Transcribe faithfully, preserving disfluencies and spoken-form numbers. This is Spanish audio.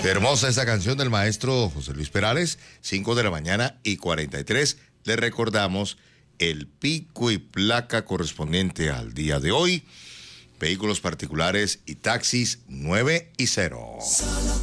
Hermosa esta canción del maestro José Luis Perales, cinco de la mañana y cuarenta y tres. Le recordamos el pico y placa correspondiente al día de hoy. Vehículos particulares y taxis nueve y cero.